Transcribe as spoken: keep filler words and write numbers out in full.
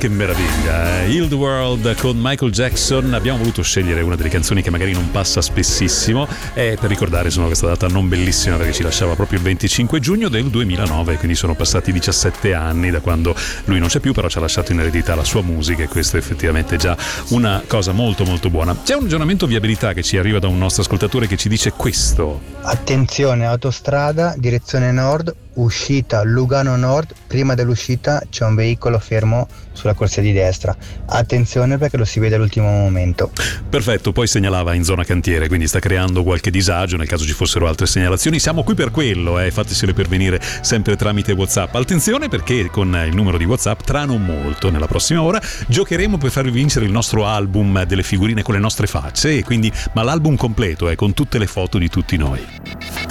che meraviglia, eh? Heal the World con Michael Jackson. Abbiamo voluto scegliere una delle canzoni che magari non passa spessissimo, e per ricordare insomma questa data non bellissima, perché ci lasciava proprio il venticinque giugno del duemilanove, quindi sono passati diciassette anni da quando lui non c'è più, però ci ha lasciato in eredità la sua musica, e questo è effettivamente già una cosa molto molto buona. C'è un aggiornamento viabilità che ci arriva da un nostro ascoltatore che ci dice questo: attenzione, autostrada direzione nord, uscita Lugano Nord, prima dell'uscita c'è un veicolo fermo sulla corsia di destra, attenzione perché lo si vede all'ultimo momento. Perfetto, poi segnalava in zona cantiere, quindi sta creando qualche disagio nel caso ci fossero altre segnalazioni. Siamo qui per quello, eh, fatesele pervenire sempre tramite WhatsApp. Attenzione perché con il numero di WhatsApp tra non molto, nella prossima ora, giocheremo per farvi vincere il nostro album delle figurine con le nostre facce, e quindi ma l'album completo è eh, con tutte le foto di tutti noi.